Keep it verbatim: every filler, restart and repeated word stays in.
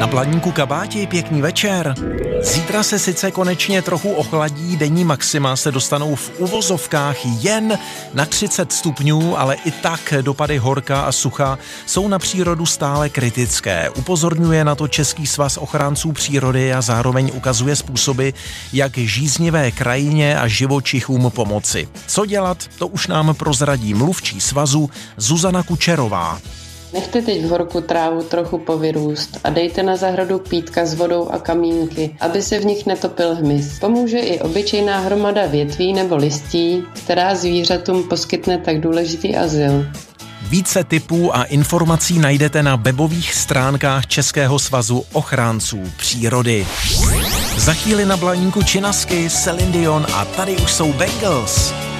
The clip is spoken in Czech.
Na Blaníku Kabáti pěkný večer. Zítra se sice konečně trochu ochladí, denní maxima se dostanou v uvozovkách jen na třicet stupňů, ale i tak dopady horka a sucha jsou na přírodu stále kritické. Upozorňuje na to Český svaz ochránců přírody a zároveň ukazuje způsoby, jak žíznivé krajině a živočichům pomoci. Co dělat, to už nám prozradí mluvčí svazu Zuzana Kučerová. Nechte teď v horku trávu trochu povyrůst a dejte na zahradu pítka s vodou a kamínky, aby se v nich netopil hmyz. Pomůže i obyčejná hromada větví nebo listí, která zvířatům poskytne tak důležitý azyl. Více tipů a informací najdete na webových stránkách Českého svazu ochránců přírody. Za chvíli na Blaníku Činasky, Celine Dion a tady už jsou Bangles.